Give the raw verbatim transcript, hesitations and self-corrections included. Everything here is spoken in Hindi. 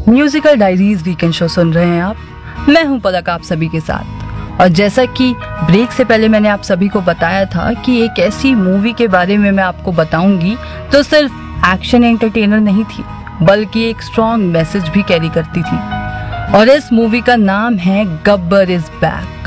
म्यूजिकल डायरीज वीकेंड शो सुन रहे हैं आप। मैं हूं पलक आप सभी के साथ। और जैसा कि ब्रेक से पहले मैंने आप सभी को बताया था कि एक ऐसी मूवी के बारे में मैं आपको बताऊंगी तो सिर्फ एक्शन एंटरटेनर नहीं थी, बल्कि एक स्ट्रॉन्ग मैसेज भी कैरी करती थी। और इस मूवी का नाम है गब्बर इज बैक।